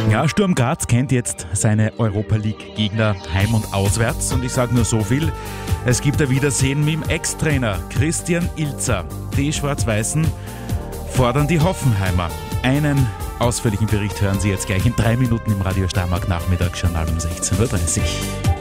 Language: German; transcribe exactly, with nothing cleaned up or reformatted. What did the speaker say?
Ja, Sturm Graz kennt jetzt seine Europa-League-Gegner heim- und auswärts. Und ich sage nur so viel, es gibt ein Wiedersehen mit dem Ex-Trainer Christian Ilzer. Die Schwarz-Weißen fordern die Hoffenheimer. Einen ausführlichen Bericht hören Sie jetzt gleich in drei Minuten im Radio Steiermark Nachmittagsjournal um sechzehn Uhr dreißig.